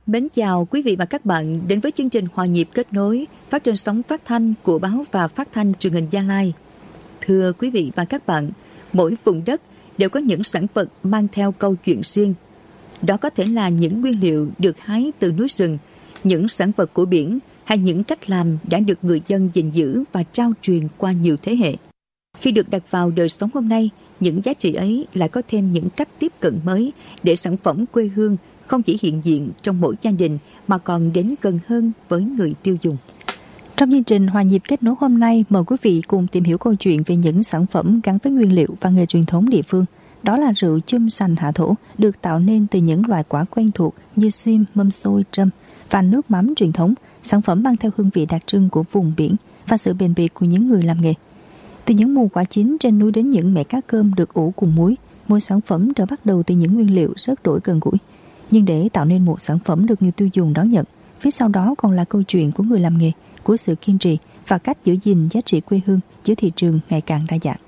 Mến chào quý vị và các bạn đến với chương trình Hòa nhịp kết nối phát trên sóng phát thanh của báo và phát thanh truyền hình Gia Lai. Thưa quý vị và các bạn, mỗi vùng đất đều có những sản vật mang theo câu chuyện riêng. Đó có thể là những nguyên liệu được hái từ núi rừng, những sản vật của biển hay những cách làm đã được người dân gìn giữ và trao truyền qua nhiều thế hệ. Khi được đặt vào đời sống hôm nay, những giá trị ấy lại có thêm những cách tiếp cận mới để sản phẩm quê hương không chỉ hiện diện trong mỗi gia đình mà còn đến gần hơn với người tiêu dùng. Trong chương trình Hòa nhịp kết nối hôm nay, mời quý vị cùng tìm hiểu câu chuyện về những sản phẩm gắn với nguyên liệu và nghề truyền thống địa phương. Đó là rượu chum sành Hạ Thổ, được tạo nên từ những loại quả quen thuộc như sim, mâm xôi, trâm và nước mắm truyền thống, sản phẩm mang theo hương vị đặc trưng của vùng biển và sự bền bỉ của những người làm nghề. Từ những mùa quả chín trên núi đến những mẻ cá cơm được ủ cùng muối, mỗi sản phẩm đều bắt đầu từ những nguyên liệu rất đổi gần gũi. Nhưng để tạo nên một sản phẩm được người tiêu dùng đón nhận, phía sau đó còn là câu chuyện của người làm nghề, của sự kiên trì và cách giữ gìn giá trị quê hương giữa thị trường ngày càng đa dạng.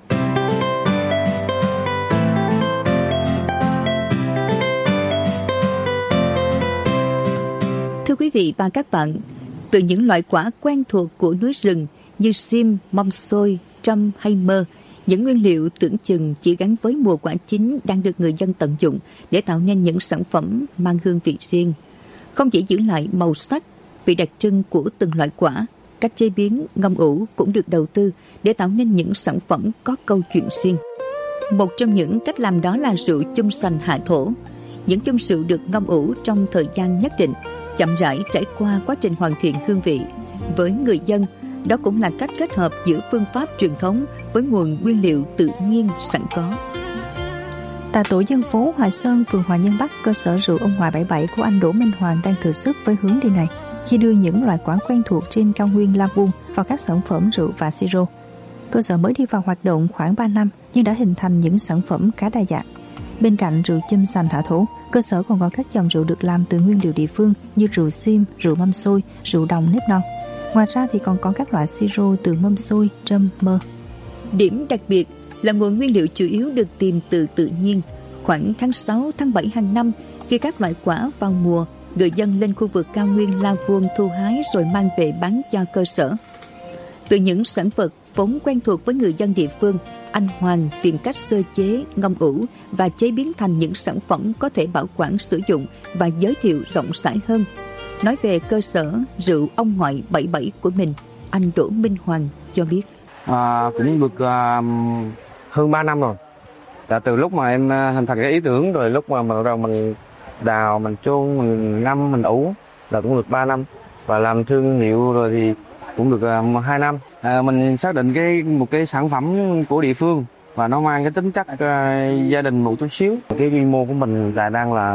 Thưa quý vị và các bạn, từ những loại quả quen thuộc của núi rừng như sim, mâm xôi, trâm hay mơ, những nguyên liệu tưởng chừng chỉ gắn với mùa quả chín đang được người dân tận dụng để tạo nên những sản phẩm mang hương vị riêng. Không chỉ giữ lại màu sắc, vị đặc trưng của từng loại quả, cách chế biến, ngâm ủ cũng được đầu tư để tạo nên những sản phẩm có câu chuyện riêng. Một trong những cách làm đó là rượu chum sành Hạ Thổ. Những chum rượu được ngâm ủ trong thời gian nhất định, chậm rãi trải qua quá trình hoàn thiện hương vị. Với người dân, đó cũng là cách kết hợp giữa phương pháp truyền thống với nguồn nguyên liệu tự nhiên sẵn có. Tại tổ dân phố Hòa Sơn, phường Hòa Nhân Bắc, cơ sở rượu ông Hòa 77 của anh Đỗ Minh Hoàng đang thử sức với hướng đi này khi đưa những loại quả quen thuộc trên cao nguyên La Buông vào các sản phẩm rượu và siro. Cơ sở mới đi vào hoạt động khoảng 3 năm nhưng đã hình thành những sản phẩm khá đa dạng. Bên cạnh rượu chum sành Hạ Thổ, cơ sở còn có các dòng rượu được làm từ nguyên liệu địa phương như rượu sim, rượu mâm xôi, rượu đồng nếp non. Ngoài ra thì còn có các loại siro từ mâm xôi, trâm, mơ. Điểm đặc biệt là nguồn nguyên liệu chủ yếu được tìm từ tự nhiên. Khoảng tháng 6, tháng 7 hàng năm, khi các loại quả vào mùa, người dân lên khu vực cao nguyên La Buông thu hái rồi mang về bán cho cơ sở. Từ những sản vật vốn quen thuộc với người dân địa phương, anh Hoàng tìm cách sơ chế, ngâm ủ và chế biến thành những sản phẩm có thể bảo quản sử dụng và giới thiệu rộng rãi hơn. Nói về cơ sở rượu ông ngoại 77 của mình, anh Đỗ Minh Hoàng cho biết. Cũng được hơn 3 năm rồi. Từ lúc mà em hình thành cái ý tưởng rồi lúc mà bắt đầu mình đào, mình chôn, mình ngâm, mình ủ là cũng được 3 năm. Và làm thương hiệu rồi thì cũng được 2 năm. Mình xác định một cái sản phẩm của địa phương và nó mang cái tính chất gia đình một chút xíu. Cái quy mô của mình đang là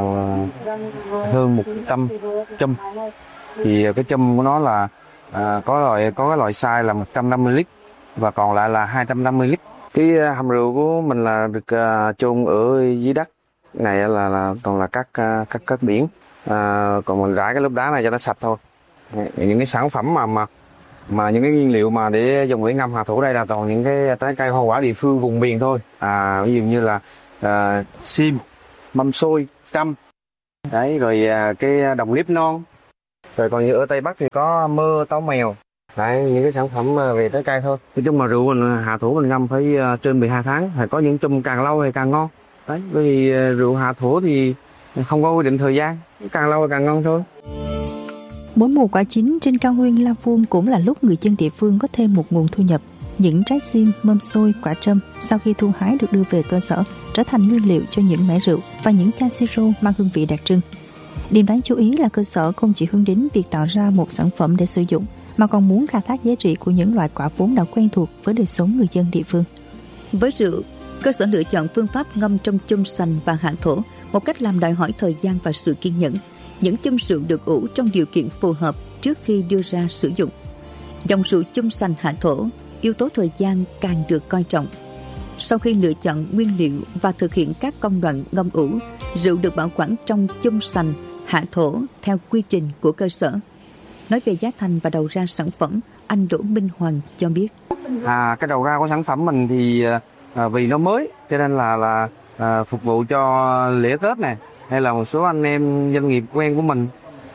hơn 100 chum. Thì cái chum của nó là có cái loại size là 150 lít và còn lại là 250 lít. Cái hầm rượu của mình là được chôn ở dưới đất này là toàn là các biển. Còn mình rải cái lớp đá này cho nó sạch thôi. Những cái sản phẩm mà những cái nguyên liệu mà để dùng để ngâm Hạ Thổ đây là toàn những cái trái cây hoa quả địa phương vùng miền thôi. Ví dụ như là sim, mâm xôi, trâm. Đấy, rồi cái đồng nếp non. Rồi còn như ở Tây Bắc thì có mơ, táo mèo. Đấy, những cái sản phẩm về trái cây thôi. Nói chung là rượu Hạ Thổ mình ngâm phải trên 12 tháng. Phải có những chum càng lâu thì càng ngon. Đấy, bởi vì rượu Hạ Thổ thì không có quy định thời gian, càng lâu thì càng ngon thôi. Mỗi mùa quả chín trên cao nguyên La Buông cũng là lúc người dân địa phương có thêm một nguồn thu nhập. Những trái sim, mâm xôi, quả trâm sau khi thu hái được đưa về cơ sở trở thành nguyên liệu cho những mẻ rượu và những chai siro mang hương vị đặc trưng. Điểm đáng chú ý là cơ sở không chỉ hướng đến việc tạo ra một sản phẩm để sử dụng mà còn muốn khai thác giá trị của những loại quả vốn đã quen thuộc với đời sống người dân địa phương. Với rượu, cơ sở lựa chọn phương pháp ngâm trong chum sành và Hạ Thổ, một cách làm đòi hỏi thời gian và sự kiên nhẫn. Những chum rượu được ủ trong điều kiện phù hợp trước khi đưa ra sử dụng. Dòng rượu chum sành Hạ Thổ, yếu tố thời gian càng được coi trọng. Sau khi lựa chọn nguyên liệu và thực hiện các công đoạn ngâm ủ, rượu được bảo quản trong chum sành Hạ Thổ theo quy trình của cơ sở. Nói về giá thành và đầu ra sản phẩm, anh Đỗ Minh Hoàng cho biết. Cái đầu ra của sản phẩm mình thì vì nó mới cho nên là phục vụ cho lễ Tết này hay là một số anh em doanh nghiệp quen của mình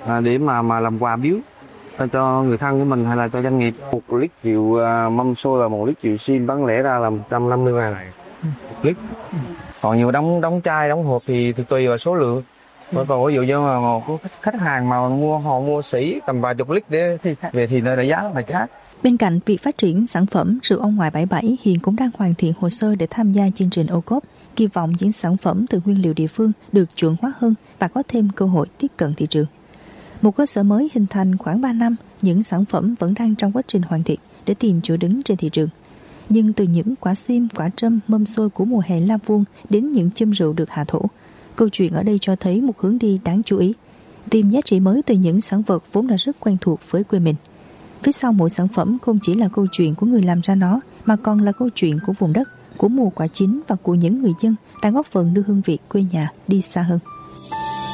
để mà làm quà biếu cho người thân của mình hay là cho doanh nghiệp. 1 lít rượu mâm xôi và 1 lít rượu sim bán lẻ ra là 150.000 1 lít. Còn nhiều đóng chai, đóng hộp thì tùy vào số lượng. Còn ví dụ như mà có khách hàng mà họ mua sỉ tầm vài chục lít để về thì nơi giá là khác. Bên cạnh việc phát triển sản phẩm, rượu ông ngoại 77 hiện cũng đang hoàn thiện hồ sơ để tham gia chương trình OCOP, kỳ vọng những sản phẩm từ nguyên liệu địa phương được chuẩn hóa hơn và có thêm cơ hội tiếp cận thị trường. Một cơ sở mới hình thành khoảng 3 năm, những sản phẩm vẫn đang trong quá trình hoàn thiện để tìm chỗ đứng trên thị trường. Nhưng từ những quả sim, quả trâm, mâm xôi của mùa hè Lam Vuông đến những chum rượu được hạ thổ, câu chuyện ở đây cho thấy một hướng đi đáng chú ý, tìm giá trị mới từ những sản vật vốn đã rất quen thuộc với quê mình. Phía sau mỗi sản phẩm không chỉ là câu chuyện của người làm ra nó, mà còn là câu chuyện của vùng đất, của mùa quả chín và của những người dân đang góp phần đưa hương vị quê nhà đi xa hơn.